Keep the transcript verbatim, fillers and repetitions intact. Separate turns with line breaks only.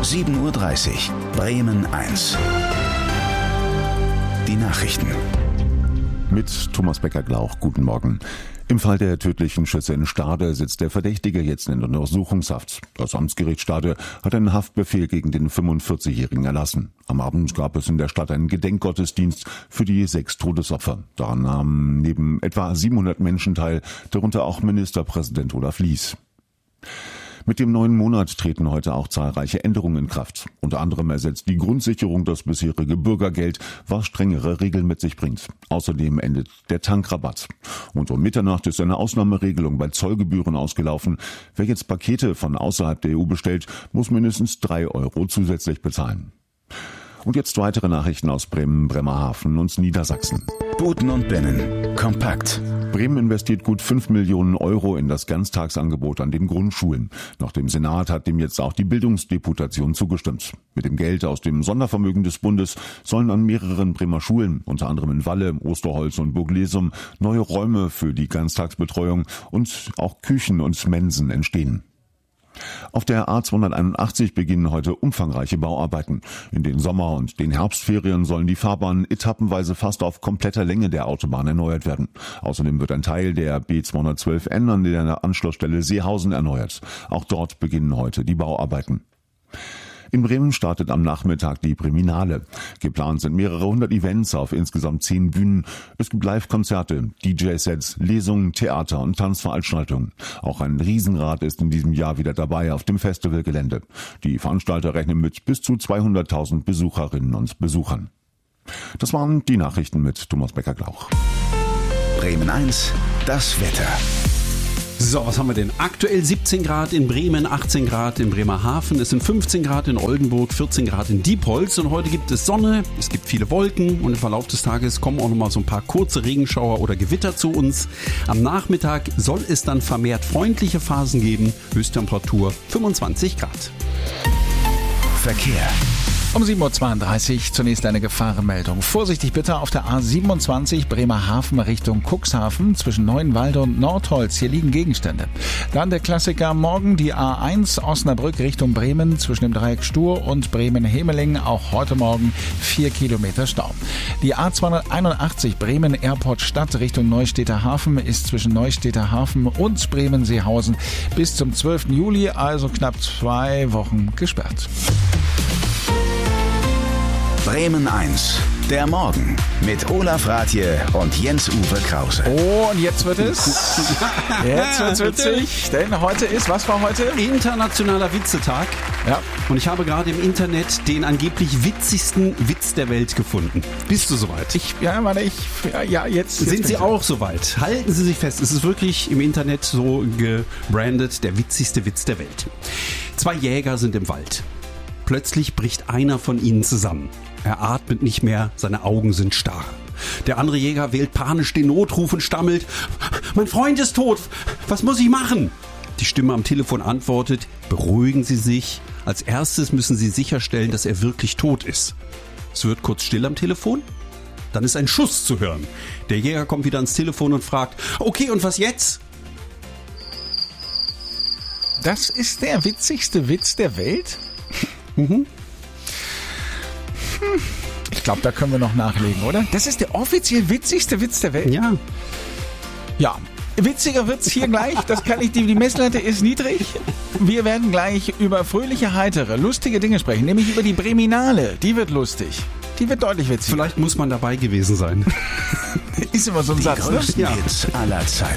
sieben Uhr dreißig. Bremen eins. Die Nachrichten.
Mit Thomas Becker-Glauch, guten Morgen. Im Fall der tödlichen Schüsse in Stade sitzt der Verdächtige jetzt in Untersuchungshaft. Das Amtsgericht Stade hat einen Haftbefehl gegen den fünfundvierzigjährigen erlassen. Am Abend gab es in der Stadt einen Gedenkgottesdienst für die sechs Todesopfer. Daran nahmen neben etwa siebenhundert Menschen teil, darunter auch Ministerpräsident Olaf Lies. Mit dem neuen Monat treten heute auch zahlreiche Änderungen in Kraft. Unter anderem ersetzt die Grundsicherung das bisherige Bürgergeld, was strengere Regeln mit sich bringt. Außerdem endet der Tankrabatt. Und um Mitternacht ist eine Ausnahmeregelung bei Zollgebühren ausgelaufen. Wer jetzt Pakete von außerhalb der E U bestellt, muss mindestens drei Euro zusätzlich bezahlen. Und jetzt weitere Nachrichten aus Bremen, Bremerhaven und Niedersachsen.
Buten und Binnen. Kompakt.
Bremen investiert gut fünf Millionen Euro in das Ganztagsangebot an den Grundschulen. Nach dem Senat hat dem jetzt auch die Bildungsdeputation zugestimmt. Mit dem Geld aus dem Sondervermögen des Bundes sollen an mehreren Bremer Schulen, unter anderem in Walle, Osterholz und Burglesum, neue Räume für die Ganztagsbetreuung und auch Küchen und Mensen entstehen. Auf der A zweihunderteinundachtzig beginnen heute umfangreiche Bauarbeiten. In den Sommer- und den Herbstferien sollen die Fahrbahnen etappenweise fast auf kompletter Länge der Autobahn erneuert werden. Außerdem wird ein Teil der B zweihundertzwölf N an der Anschlussstelle Seehausen erneuert. Auch dort beginnen heute die Bauarbeiten. In Bremen startet am Nachmittag die Breminale. Geplant sind mehrere hundert Events auf insgesamt zehn Bühnen. Es gibt Live-Konzerte, D J-Sets, Lesungen, Theater und Tanzveranstaltungen. Auch ein Riesenrad ist in diesem Jahr wieder dabei auf dem Festivalgelände. Die Veranstalter rechnen mit bis zu zweihunderttausend Besucherinnen und Besuchern. Das waren die Nachrichten mit Thomas Becker-Glauch.
Bremen eins, das Wetter.
So, was haben wir denn? Aktuell siebzehn Grad in Bremen, achtzehn Grad in Bremerhaven, es sind fünfzehn Grad in Oldenburg, vierzehn Grad in Diepholz und heute gibt es Sonne, es gibt viele Wolken und im Verlauf des Tages kommen auch nochmal so ein paar kurze Regenschauer oder Gewitter zu uns. Am Nachmittag soll es dann vermehrt freundliche Phasen geben, Höchsttemperatur fünfundzwanzig Grad.
Verkehr.
Um sieben Uhr zweiunddreißig zunächst eine Gefahrenmeldung. Vorsichtig bitte auf der A siebenundzwanzig Bremerhaven Richtung Cuxhaven zwischen Neuenwalde und Nordholz. Hier liegen Gegenstände. Dann der Klassiker morgen die A eins Osnabrück Richtung Bremen zwischen dem Dreieck Stur und Bremen-Hemeling. Auch heute Morgen vier Kilometer Stau. Die A zweihunderteinundachtzig Bremen Airport Stadt Richtung Neustädter Hafen ist zwischen Neustädter Hafen und Bremen-Seehausen bis zum zwölften Juli, also knapp zwei Wochen gesperrt.
Bremen eins, der Morgen mit Olaf Rathje und Jens-Uwe Krause.
Oh, und jetzt wird es, jetzt wird's witzig, denn heute ist, was war heute?
Internationaler Witzetag.
Ja.
Und ich habe gerade im Internet den angeblich witzigsten Witz der Welt gefunden. Bist du soweit?
Ich, ja, meine ich, ja, ja jetzt. jetzt
Sind Sie auch soweit? Halten Sie sich fest, es ist wirklich im Internet so gebrandet, der witzigste Witz der Welt. Zwei Jäger sind im Wald. Plötzlich bricht einer von ihnen zusammen. Er atmet nicht mehr, seine Augen sind starr. Der andere Jäger wählt panisch den Notruf und stammelt: Mein Freund ist tot, was muss ich machen? Die Stimme am Telefon antwortet: Beruhigen Sie sich, als erstes müssen Sie sicherstellen, dass er wirklich tot ist. Es wird kurz still am Telefon, dann ist ein Schuss zu hören. Der Jäger kommt wieder ans Telefon und fragt: Okay, und was jetzt?
Das ist der witzigste Witz der Welt?
Mhm.
Ich glaube, da können wir noch nachlegen, oder? Das ist der offiziell witzigste Witz der Welt?
Ja.
Ja. Witziger wird's hier gleich. Das kann ich, die, die Messlatte ist niedrig. Wir werden gleich über fröhliche, heitere, lustige Dinge sprechen. Nämlich über die Breminale. Die wird lustig. Die wird deutlich witzig.
Vielleicht muss man dabei gewesen sein.
Ist immer so ein
Die
Satz, ne?
größten
Ja.
Hits aller Zeiten.